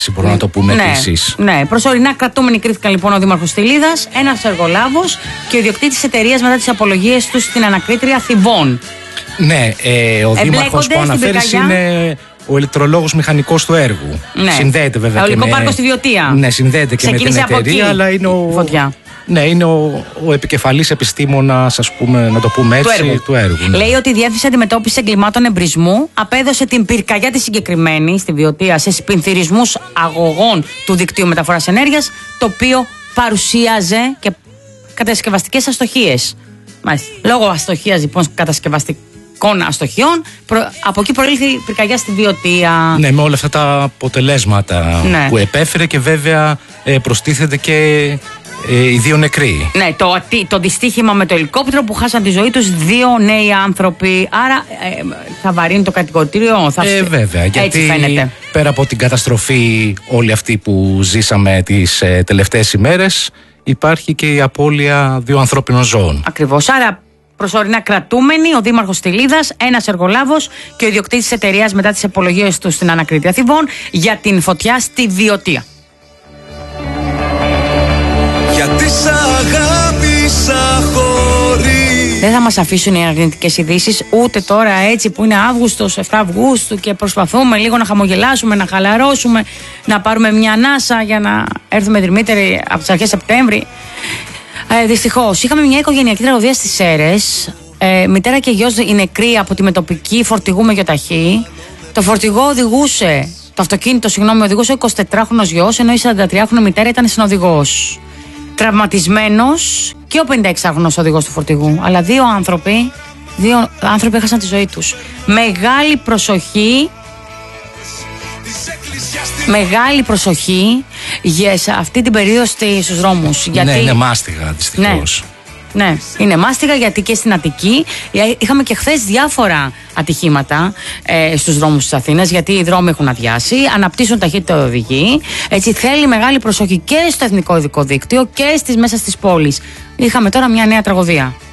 μπορούμε να το πούμε επίσης. Ναι, προσωρινά κρατούμενοι κρίθηκαν λοιπόν ο Δήμαρχος Στυλίδας, ένας εργολάβος και ο ιδιοκτήτης της εταιρείας μετά τις απολογίες του στην ανακρίτρια Θηβών. Ναι, ο Δήμαρχος που αναφέρεις είναι ο ηλεκτρολόγος μηχανικός του έργου. Ναι. Συνδέεται βέβαια. Ολικό πάρκο στη Βιωτία. Ναι, συνδέεται και με την εταιρεία, αλλά είναι φωτιά. Ναι, είναι ο επικεφαλής επιστήμονας, ας πούμε, να το πούμε έτσι, του έργου. Ναι. Λέει ότι η Διεύθυνση Αντιμετώπισης Εγκλημάτων Εμπρισμού απέδωσε την πυρκαγιά τη συγκεκριμένη στη Βιωτία σε σπινθυρισμούς αγωγών του δικτύου μεταφοράς ενέργειας, το οποίο παρουσίαζε και κατασκευαστικές αστοχίες. Μάλιστα. Λόγω αστοχίας λοιπόν κατασκευαστικών αστοχιών, από εκεί προήλθε η πυρκαγιά στη Βιωτία. Ναι, με όλα αυτά τα αποτελέσματα που επέφερε και βέβαια προστίθεται και οι 2 νεκροί. Ναι, το δυστύχημα με το ελικόπτερο που χάσαν τη ζωή τους 2 νέοι άνθρωποι. Άρα θα βαρύνει το κατηγορητήριο. Βέβαια, έτσι γιατί φαίνεται. Πέρα από την καταστροφή όλη αυτή που ζήσαμε τις τελευταίες ημέρες, υπάρχει και η απώλεια 2 ανθρώπινων ζώων. Ακριβώς. Άρα προσωρινά κρατούμενοι ο Δήμαρχος Στυλίδας, ένας εργολάβος και ο ιδιοκτήτης της εταιρείας μετά τις απολογίες του στην ανακρίτρια Θηβών για την φωτιά στη Βιωτία. Γιατί σ' αγάπησα χωρίς. Δεν θα μας αφήσουν οι αρνητικές ειδήσεις ούτε τώρα έτσι που είναι Αύγουστος, 7 Αυγούστου και προσπαθούμε λίγο να χαμογελάσουμε, να χαλαρώσουμε, να πάρουμε μια ανάσα για να έρθουμε δρυμύτεροι από τις αρχές Σεπτέμβρη. Δυστυχώς είχαμε μια οικογενειακή τραγωδία στις Σέρρες. Μητέρα και γιος οι νεκροί από τη μετοπική φορτηγού με γεωταχή. Το φορτηγό οδηγούσε, το αυτοκίνητο οδηγούσε ο 24χρονος γιος, ενώ η 43χρονη μητέρα ήταν συνοδηγός. Τραυματισμένος και ο 56χρονος οδηγός του φορτηγού. Αλλά 2 άνθρωποι έχασαν τη ζωή τους. Μεγάλη προσοχή για αυτή την περίοδο στους δρόμους. Ναι, είναι μάστιγα δυστυχώς. Ναι, είναι μάστιγα γιατί και στην Αττική είχαμε και χθες διάφορα ατυχήματα στους δρόμους της Αθήνας, γιατί οι δρόμοι έχουν αδειάσει, αναπτύσσουν ταχύτητα οδηγοί. Έτσι θέλει μεγάλη προσοχή και στο εθνικό ειδικό δίκτυο και μέσα στις πόλεις. Είχαμε τώρα μια νέα τραγωδία.